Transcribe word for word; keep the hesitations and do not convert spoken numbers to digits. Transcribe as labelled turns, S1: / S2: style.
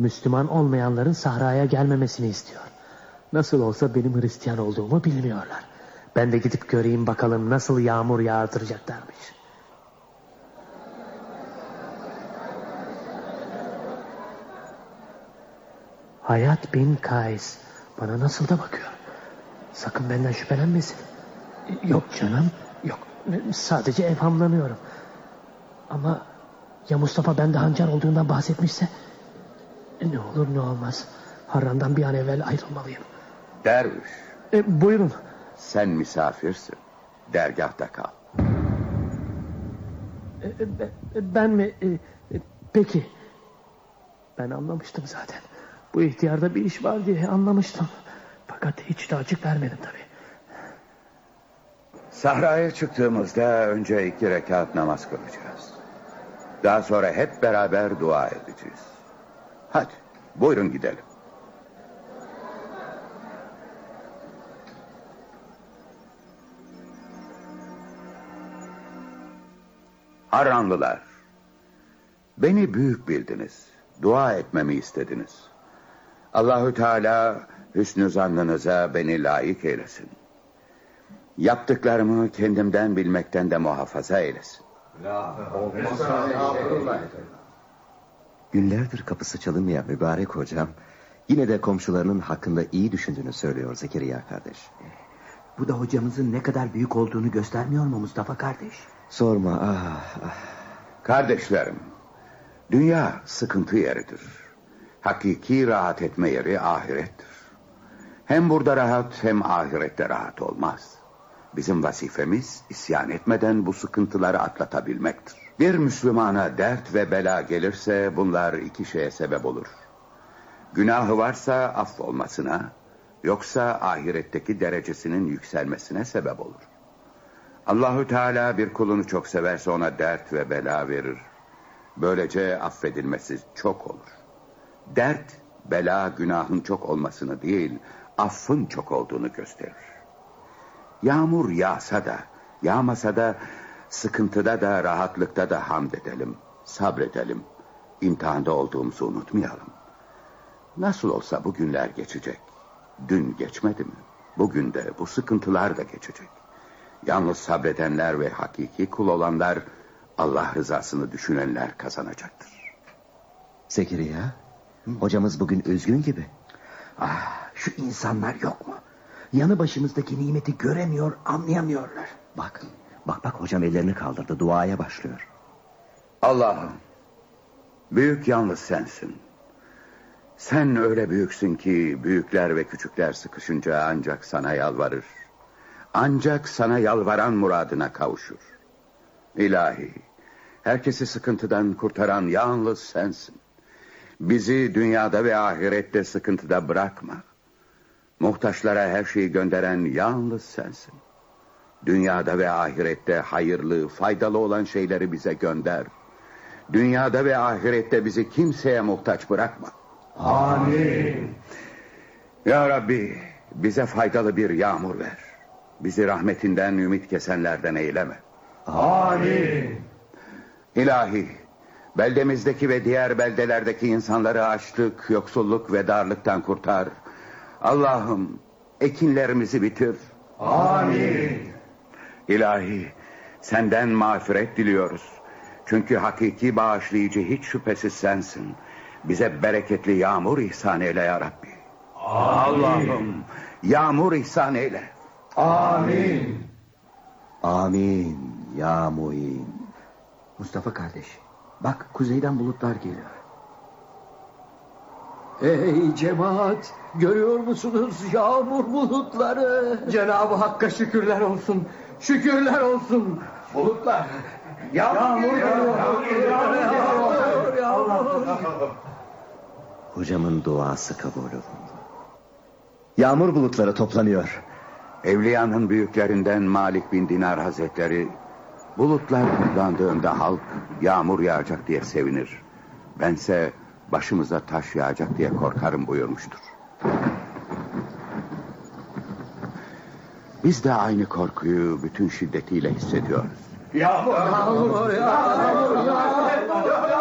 S1: Müslüman olmayanların sahraya gelmemesini istiyor. Nasıl olsa benim Hristiyan olduğumu bilmiyorlar. Ben de gidip göreyim bakalım nasıl yağmur yağdıracaklarmış. Hayat bin Kays bana nasıl da bakıyor. Sakın benden şüphelenmesin. Yok canım, yok. Sadece evhamlanıyorum. Ama ya Mustafa bende hançer olduğundan bahsetmişse? Ne olur ne olmaz. Harran'dan bir an evvel ayrılmalıyım.
S2: Derviş.
S1: E, buyurun.
S2: Sen misafirsin. Dergahta kal.
S1: E, e, ben mi? E, e, peki. Ben anlamıştım zaten. Bu ihtiyarda bir iş var diye anlamıştım. Fakat hiç de açık vermedim tabii.
S2: Sahraya çıktığımızda önce iki rekat namaz kılacağız. Daha sonra hep beraber dua edeceğiz. Hadi buyurun gidelim. Harranlılar, beni büyük bildiniz. Dua etmemi istediniz. Allahü Teala hüsnü zannınıza beni layık eylesin. Yaptıklarımı kendimden bilmekten de muhafaza eylesin.
S3: Günlerdir kapısı çalınmayan mübarek hocam yine de komşularının hakkında iyi düşündüğünü söylüyor Zekeriya kardeş.
S4: Bu da hocamızın ne kadar büyük olduğunu göstermiyor mu Mustafa kardeş?
S3: Sorma ah, ah.
S2: Kardeşlerim, dünya sıkıntı yeridir. Hakiki rahat etme yeri ahirettir. Hem burada rahat hem ahirette rahat olmaz. Bizim vazifemiz isyan etmeden bu sıkıntıları atlatabilmektir. Bir Müslümana dert ve bela gelirse bunlar iki şeye sebep olur. Günahı varsa affolmasına, yoksa ahiretteki derecesinin yükselmesine sebep olur. Allahü Teala bir kulunu çok severse ona dert ve bela verir. Böylece affedilmesi çok olur. Dert, bela günahın çok olmasını değil, affın çok olduğunu gösterir. Yağmur yağsa da, yağmasa da, sıkıntıda da, rahatlıkta da hamd edelim, sabredelim. İmtihanda olduğumuzu unutmayalım. Nasıl olsa bu günler geçecek. Dün geçmedi mi? Bugün de bu sıkıntılar da geçecek. Yalnız sabredenler ve hakiki kul olanlar, Allah rızasını düşünenler kazanacaktır.
S3: Zekeriya, hocamız bugün üzgün gibi.
S4: Ah, şu insanlar yok mu? Yanı başımızdaki nimeti göremiyor, anlayamıyorlar.
S3: Bak, bak bak hocam ellerini kaldırdı, duaya başlıyor.
S2: Allah'ım, büyük yalnız sensin. Sen öyle büyüksün ki büyükler ve küçükler sıkışınca ancak sana yalvarır. Ancak sana yalvaran muradına kavuşur. İlahi, herkesi sıkıntıdan kurtaran yalnız sensin. Bizi dünyada ve ahirette sıkıntıda bırakma. Muhtaçlara her şeyi gönderen yalnız sensin. Dünyada ve ahirette hayırlı, faydalı olan şeyleri bize gönder. Dünyada ve ahirette bizi kimseye muhtaç bırakma.
S5: Amin.
S2: Ya Rabbi, bize faydalı bir yağmur ver. Bizi rahmetinden ümit kesenlerden eyleme.
S5: Amin.
S2: İlahi, beldemizdeki ve diğer beldelerdeki insanları açlık, yoksulluk ve darlıktan kurtar. Allah'ım, ekinlerimizi bitir.
S5: Amin.
S2: İlahi, senden mağfiret diliyoruz. Çünkü hakiki bağışlayıcı hiç şüphesiz sensin. Bize bereketli yağmur ihsan eyle ya Rabbi. Allah'ım, yağmur ihsan eyle.
S5: Amin.
S3: Amin ya muin.
S4: Mustafa kardeş, bak kuzeyden bulutlar geliyor.
S6: Ey cemaat, görüyor musunuz yağmur bulutları?
S5: Cenab-ı Hakk'a şükürler olsun. Şükürler olsun. Bulutlar. Yağmur geliyor.
S6: Yağmur, yağmur.
S3: Hocamın duası kabul olundu. Yağmur bulutları toplanıyor.
S2: Evliyanın büyüklerinden Malik bin Dinar Hazretleri, bulutlar toplandığında halk yağmur yağacak diye sevinir. Bense başımıza taş yağacak diye korkarım buyurmuştur. Biz de aynı korkuyu bütün şiddetiyle hissediyoruz.
S5: Yağmur.
S6: Yağmur, yağmur, yağmur.